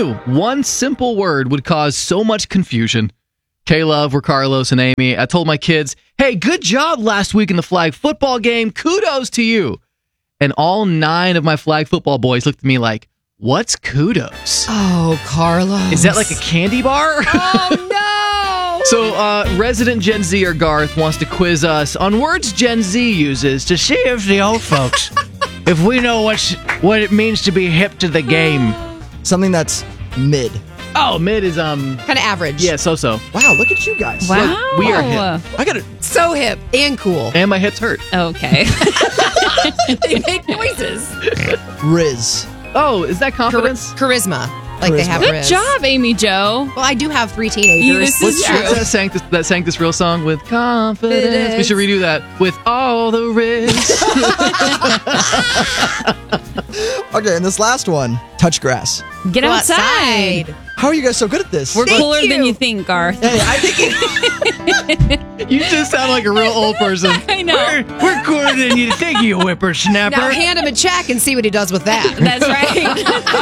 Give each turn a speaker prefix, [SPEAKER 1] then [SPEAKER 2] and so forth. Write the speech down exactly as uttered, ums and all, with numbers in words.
[SPEAKER 1] knew one simple word would cause so much confusion? K-Love, we're Carlos and Amy. I told my kids, hey, good job last week in the flag football game. Kudos to you. And all nine of my flag football boys looked at me like, what's kudos?
[SPEAKER 2] Oh, Carlos.
[SPEAKER 1] Is that like a candy bar?
[SPEAKER 2] Oh, no.
[SPEAKER 1] So, uh, resident Gen Zer Garth wants to quiz us on words Gen Z uses to see if the old folks, if we know what's, what it means to be hip to the game.
[SPEAKER 3] Something that's mid.
[SPEAKER 1] Oh, mid is, um...
[SPEAKER 2] kind of average.
[SPEAKER 1] Yeah, so-so.
[SPEAKER 3] Wow, look at you guys.
[SPEAKER 4] Wow.
[SPEAKER 1] Look, we are hip.
[SPEAKER 3] I got it.
[SPEAKER 2] So hip and cool.
[SPEAKER 1] And my hips hurt.
[SPEAKER 4] Okay.
[SPEAKER 2] They make noises.
[SPEAKER 3] Riz.
[SPEAKER 1] Oh, is that confidence?
[SPEAKER 2] Char- charisma. Like
[SPEAKER 3] Charisma.
[SPEAKER 2] they have
[SPEAKER 4] Good
[SPEAKER 2] Riz.
[SPEAKER 4] job, Amy Jo.
[SPEAKER 2] Well, I do have three teenagers.
[SPEAKER 4] This is
[SPEAKER 1] What's
[SPEAKER 4] true.
[SPEAKER 1] that sang this, that sang this real song with confidence?
[SPEAKER 2] Confidence.
[SPEAKER 1] We should redo that with all the riz.
[SPEAKER 3] Okay, and this last one, touch grass.
[SPEAKER 4] Get
[SPEAKER 2] Go
[SPEAKER 4] outside.
[SPEAKER 2] outside.
[SPEAKER 3] How are you guys so good at this?
[SPEAKER 4] We're
[SPEAKER 2] Thank
[SPEAKER 4] cooler
[SPEAKER 2] you.
[SPEAKER 4] than you think, Garth.
[SPEAKER 3] Hey, I think
[SPEAKER 1] You just sound like a real old person.
[SPEAKER 4] I know.
[SPEAKER 1] We're, we're cooler than you think, you whippersnapper.
[SPEAKER 2] Now hand him a check and see what he does with that.
[SPEAKER 4] That's right.